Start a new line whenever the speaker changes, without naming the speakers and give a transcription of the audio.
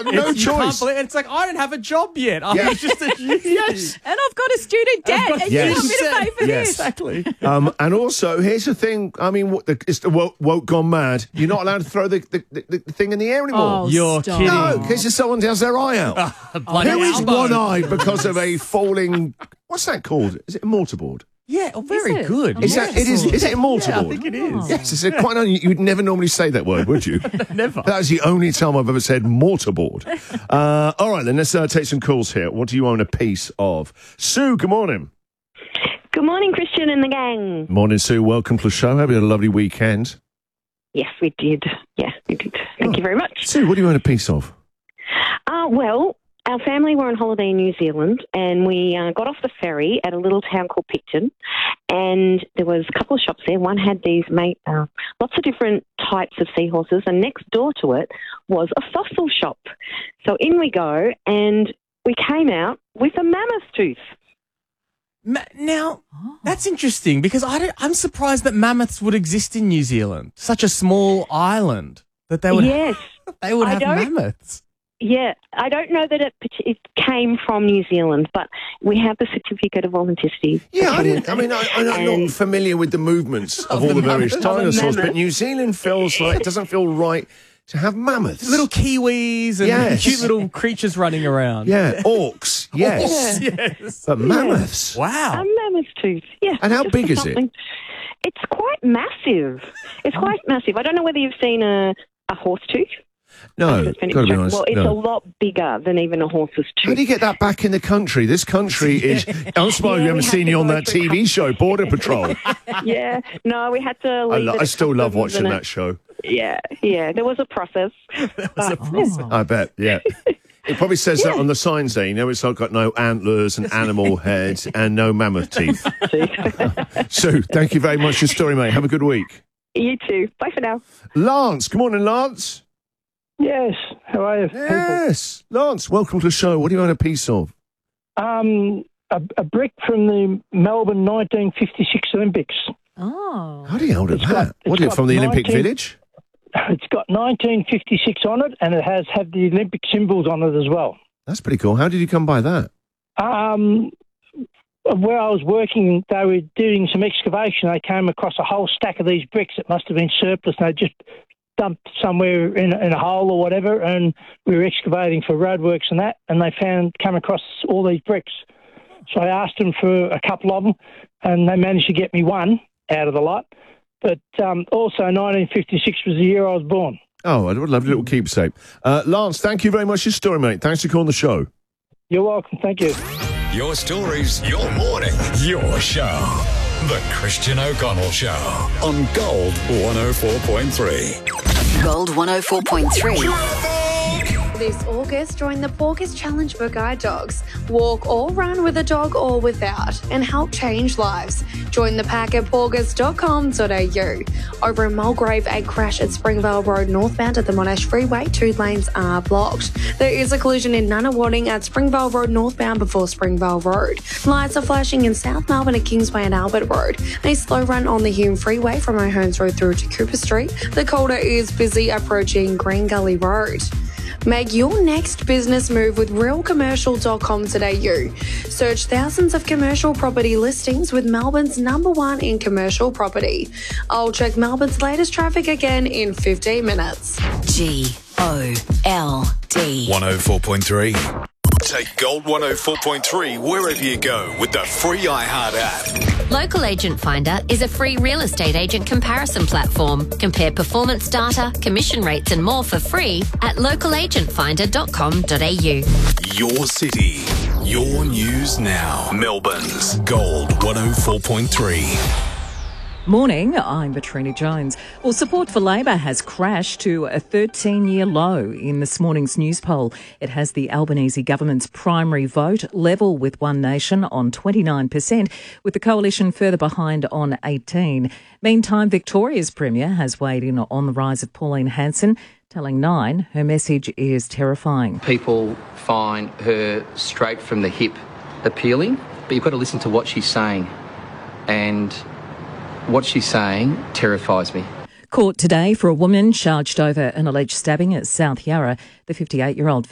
got no choice.
It's like, I don't have a job yet. I'm
Yeah.
just a uni.
Yes.
And I've got a student debt, and you want me to pay for
Yes.
this?
Exactly.
And also, here's the thing. I mean, it's the woke gone mad. You're not allowed to throw the thing in the air anymore.
Oh,
You're
stop.
kidding.
No, in case someone has their eye out.
Bloody
Who is
elbow.
one-eyed because of a falling... What's that called? Is it a mortarboard?
Yeah, very
it?
good.
Is that? It is. Is it a mortarboard?
Yeah, I think it is.
Yes, it's quite. You would never normally say that word, would you?
Never.
That was the only time I've ever said mortarboard. All right, then let's take some calls here. What do you own a piece of? Sue, good morning.
Good morning, Christian and the gang.
Morning, Sue. Welcome to the show. Hope you had a lovely weekend.
Yes, we did. Yeah, we did. Thank you very much.
Sue, what do you own a piece of?
Well, our family were on holiday in New Zealand, and we got off the ferry at a little town called Picton, and there was a couple of shops there. One had these lots of different types of seahorses, and next door to it was a fossil shop. So in we go, and we came out with a mammoth tooth.
Now, that's interesting because I'm surprised that mammoths would exist in New Zealand. Such a small island that they would
Yes.
they would
I
have
don't-
mammoths.
Yeah, I don't know that it came from New Zealand, but we have the certificate of authenticity.
Yeah, I'm not familiar with the movements of all the various dinosaurs, but New Zealand feels like it doesn't feel right to have mammoths.
Little kiwis and
Yes.
cute little creatures running around.
Yeah, orcs. Yes,
Yes.
but mammoths.
Wow.
A mammoth tooth, yeah.
And how
just
big is it?
something. It's quite massive. It's quite massive. I don't know whether you've seen a horse tooth.
No,
It's been
got to be
extracted.
honest.
Well, it's
no.
a lot bigger than even a horse's
How
tooth.
do you get that back in the country? This country is... I'm surprised
Yeah,
we
we
haven't
have
seen
to
you on
go
that
through
TV show, Border Patrol.
Yeah, no, we had to leave it
I
at
still love
customs
watching
and
that show.
Yeah, there was a process.
I bet, yeah. It probably says that on the signs there. You know, it's like got no antlers and animal heads and no mammoth teeth. Sue, thank you very much for your story, mate. Have a good week.
You too. Bye for now.
Lance, good morning, Lance.
Yes, how are you?
Yes, Lance, welcome to the show. What do you own a piece of?
People? A brick from the Melbourne 1956 Olympics.
Oh.
How do you hold
It's
that?
got-
What is
it's
it, from the
got
Olympic
19
Village?
It's got 1956 on it, and it has had the Olympic symbols on it as well.
That's pretty cool. How did you come by that?
Where I was working, they were doing some excavation. They came across a whole stack of these bricks. It must have been surplus, and they just dumped somewhere in a hole or whatever, and we were excavating for roadworks and that, and they come across all these bricks. So I asked them for a couple of them, and they managed to get me one out of the lot. But also 1956 was the year I was born.
Oh, I'd love a little keepsake. Lance, thank you very much for your story, mate. Thanks for calling the show.
You're welcome. Thank you.
Your stories, your morning, your show. The Christian O'Connell Show on Gold 104.3.
Gold 104.3.
This August, join the Porkers Challenge for Guide Dogs. Walk or run with a dog or without and help change lives. Join the pack at porkers.com.au. Over in Mulgrave, a crash at Springvale Road northbound at the Monash Freeway. 2 lanes are blocked. There is a collision in Nunawading at Springvale Road northbound before Springvale Road. Lights are flashing in South Melbourne at Kingsway and Albert Road. A slow run on the Hume Freeway from O'Hearns Road through to Cooper Street. The Calder is busy approaching Green Gully Road. Make your next business move with realcommercial.com.au. Search thousands of commercial property listings with Melbourne's #1 in commercial property. I'll check Melbourne's latest traffic again in 15 minutes.
GOLD.
104.3. Take Gold 104.3 wherever you go with the free iHeart app.
Local Agent Finder is a free real estate agent comparison platform. Compare performance data, commission rates and more for free at localagentfinder.com.au.
Your city, your news now. Melbourne's Gold 104.3.
Morning, I'm Katrina Jones. Well, support for Labor has crashed to a 13-year low in this morning's news poll. It has the Albanese government's primary vote level with One Nation on 29%, with the coalition further behind on 18%. Meantime, Victoria's Premier has weighed in on the rise of Pauline Hanson, telling Nine her message is terrifying.
People find her straight from the hip appealing, but you've got to listen to what she's saying. And what she's saying terrifies me.
Court today for a woman charged over an alleged stabbing at South Yarra. The 58-year-old